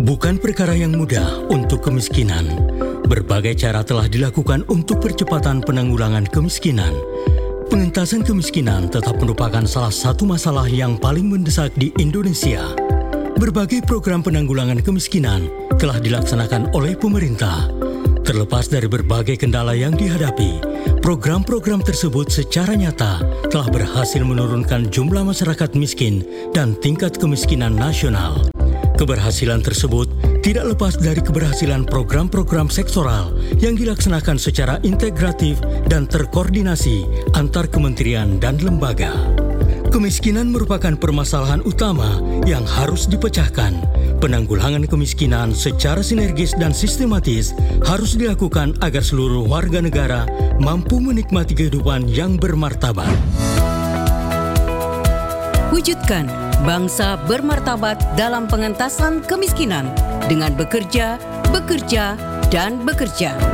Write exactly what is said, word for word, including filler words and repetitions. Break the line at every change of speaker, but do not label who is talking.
Bukan perkara yang mudah untuk kemiskinan. Berbagai cara telah dilakukan untuk percepatan penanggulangan kemiskinan. Pengentasan kemiskinan tetap merupakan salah satu masalah yang paling mendesak di Indonesia. Berbagai program penanggulangan kemiskinan telah dilaksanakan oleh pemerintah. Terlepas dari berbagai kendala yang dihadapi, program-program tersebut secara nyata telah berhasil menurunkan jumlah masyarakat miskin dan tingkat kemiskinan nasional. Keberhasilan tersebut tidak lepas dari keberhasilan program-program sektoral yang dilaksanakan secara integratif dan terkoordinasi antar kementerian dan lembaga. Kemiskinan merupakan permasalahan utama yang harus dipecahkan. Penanggulangan kemiskinan secara sinergis dan sistematis harus dilakukan agar seluruh warga negara mampu menikmati kehidupan yang bermartabat.
Wujudkan bangsa bermartabat dalam pengentasan kemiskinan dengan bekerja, bekerja, dan bekerja.